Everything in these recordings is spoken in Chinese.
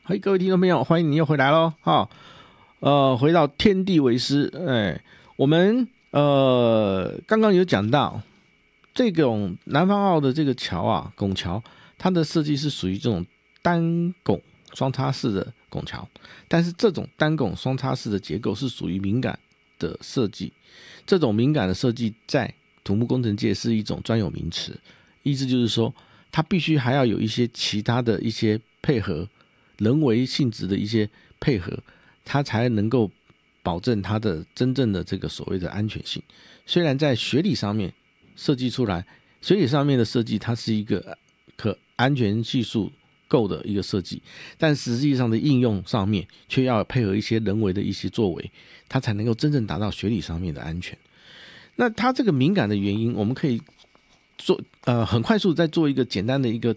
嘿，各位听众朋友，欢迎你又回来喽！哈，回到天地为师，我们刚刚有讲到这种南方澳的这个桥啊，拱桥，它的设计是属于这种单拱双叉式的拱桥，但是这种单拱双叉式的结构是属于敏感的设计，这种敏感的设计在土木工程界是一种专有名词，意思就是说，它必须还要有一些其他的一些配合。人为性质的一些配合，它才能够保证它的真正的这个所谓的安全性。虽然在学理上面设计出来，学理上面的设计它是一个可安全系数够的一个设计，但实际上的应用上面却要配合一些人为的一些作为，它才能够真正达到学理上面的安全。那它这个敏感的原因，我们可以做很快速再做一个简单的一个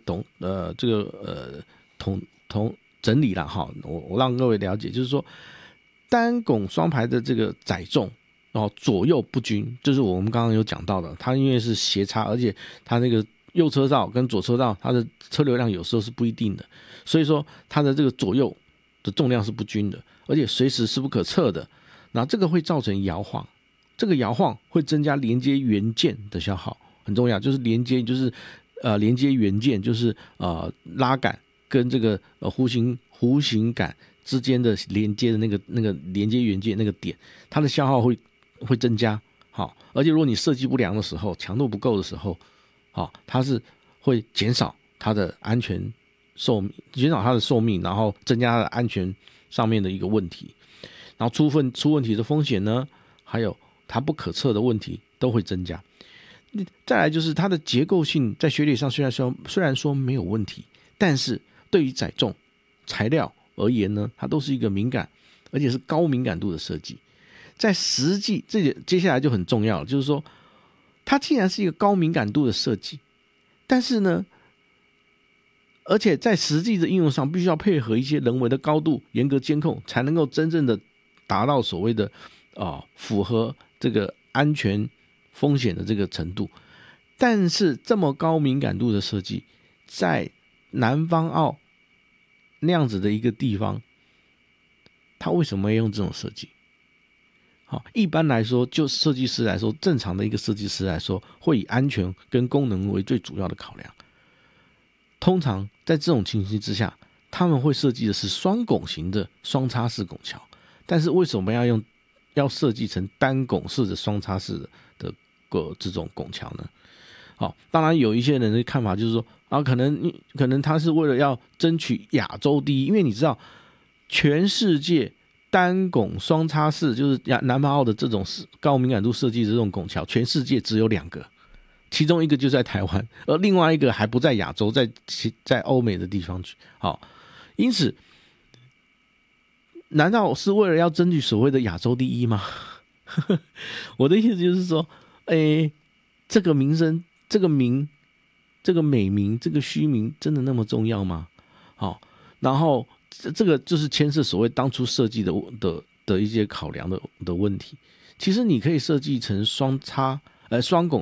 整理啦哈，我让各位了解，就是说单拱双排的这个载重左右不均，就是我们刚刚有讲到的，它因为是斜插，而且它那个右车道跟左车道它的车流量有时候是不一定的，所以说它的这个左右的重量是不均的，而且随时是不可测的，那这个会造成摇晃，这个摇晃会增加连接元件的消耗，很重要，就是连接元件，就是拉杆跟这个弧形杆之间的连接的那个连接元件那个点，它的消耗会增加。好，而且如果你设计不良的时候，强度不够的时候，好，它是会减少它的安全寿命，减少它的寿命，然后增加它的安全上面的一个问题，然后出问题的风险呢，还有它不可测的问题都会增加。再来就是它的结构性，在学理上虽然说没有问题，但是对于载重材料而言呢，它都是一个敏感而且是高敏感度的设计。在实际接下来就很重要了，就是说它既然是一个高敏感度的设计，但是呢，而且在实际的应用上必须要配合一些人为的高度严格监控，才能够真正的达到所谓的符合这个安全风险的这个程度。但是这么高敏感度的设计，在南方澳那样子的一个地方，它为什么要用这种设计？好，一般来说，就设计师来说，正常的一个设计师来说，会以安全跟功能为最主要的考量。通常在这种情形之下，他们会设计的是双拱型的双叉式拱桥，但是为什么要设计成单拱式的双叉式的这种拱桥呢？好，当然有一些人的看法就是说可能他是为了要争取亚洲第一，因为你知道全世界单拱双叉式就是南方澳的这种高敏感度设计的这种拱桥，全世界只有2个，其中一个就在台湾，而另外一个还不在亚洲，在欧美的地方去。好，因此难道是为了要争取所谓的亚洲第一吗？我的意思就是说，这个名声，这个美名，这个虚名，真的那么重要吗？好，然后这个就是牵涉所谓当初设计的一些考量的问题。其实你可以设计成双拱